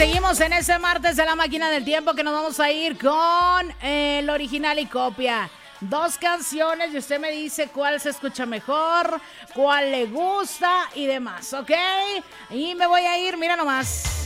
seguimos en ese martes de la máquina del tiempo que nos vamos a ir con el original y copia. 2 canciones y usted me dice cuál se escucha mejor, cuál le gusta y demás, ¿ok? Y me voy a ir, mira nomás.